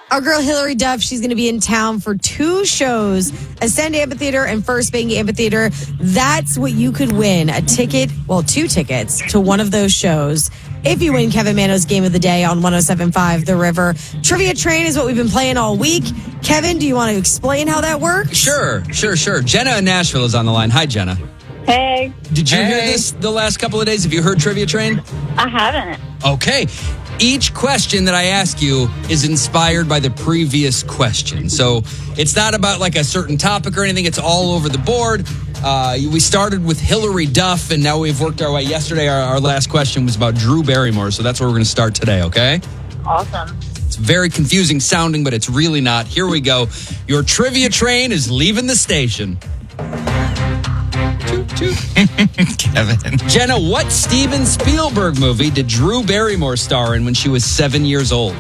Our girl Hillary Duff, she's going to be in town for 2 shows, Ascend Amphitheater and First Bank Amphitheater. That's what you could win, 2 tickets to one of those shows. If you win Kevin Mano's Game of the Day on 107.5 The River. Trivia Train is what we've been playing all week. Kevin, do you want to explain how that works? Sure. Jenna in Nashville is on the line. Hi, Jenna. Hey. Did you hear this the last couple of days? Have you heard Trivia Train? I haven't. Okay. Each question that I ask you is inspired by the previous question. So it's not about like a certain topic or anything. It's all over the board. We started with Hillary Duff, and now we've worked our way. Yesterday, our last question was about Drew Barrymore. So that's where we're going to start today, okay? Awesome. It's very confusing sounding, but it's really not. Here we go. Your Trivia Train is leaving the station. Kevin. Jenna, what Steven Spielberg movie did Drew Barrymore star in when she was 7 years old?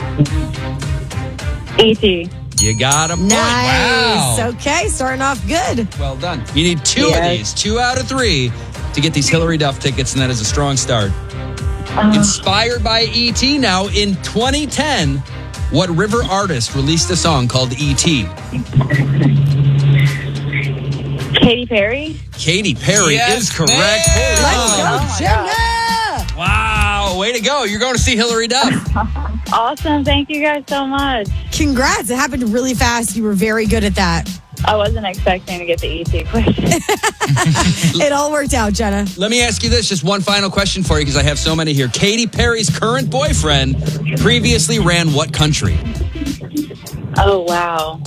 E.T. You got a point. Nice. Wow. Okay, starting off good. Well done. You need 2 of these, 2 out of 3 to get these Hillary Duff tickets, and that is a strong start. Inspired by E.T. now, in 2010, what river artist released a song called E.T.? Katy Perry? Katy Perry is correct. Let's go, Jenna! Wow, way to go. You're going to see Hillary Duff. Awesome. Thank you guys so much. Congrats. It happened really fast. You were very good at that. I wasn't expecting to get the E.T. question. It all worked out, Jenna. Let me ask you this, just one final question for you because I have so many here. Katy Perry's current boyfriend previously ran what country? Oh, wow.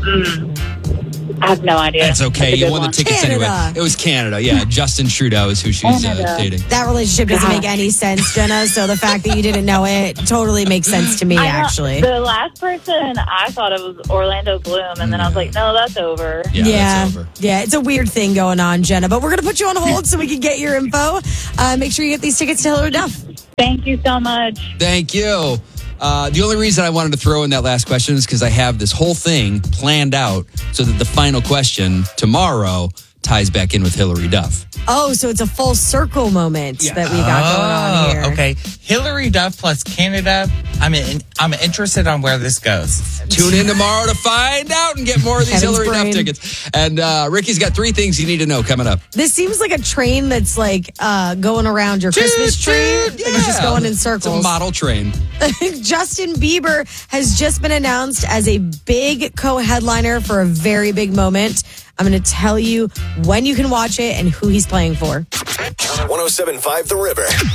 I have no idea. That's okay. You won the tickets Canada. anyway. It was Canada. Yeah, Justin Trudeau is who she's dating. That relationship doesn't make any sense, Jenna. So the fact that you didn't know it totally makes sense to me, actually. The last person I thought it was Orlando Bloom, and then I was like, no, that's over. Yeah, that's over. Yeah, it's a weird thing going on, Jenna. But we're going to put you on hold so we can get your info. Make sure you get these tickets to Hillary Duff. Thank you so much. Thank you. The only reason I wanted to throw in that last question is because I have this whole thing planned out so that the final question tomorrow ties back in with Hillary Duff. Oh, so it's a full circle moment that we got going on here. Okay. Hillary Duff plus Canada. I'm interested on where this goes. Tune in tomorrow to find out and get more of these Kevin's Hillary brain. Duff tickets. And Ricky's got 3 things you need to know coming up. This seems like a train that's like going around your Christmas tree. Like it's just going in circles. It's a model train. Justin Bieber has just been announced as a big co-headliner for a very big moment. I'm going to tell you when you can watch it and who he's playing for. 107.5 The River.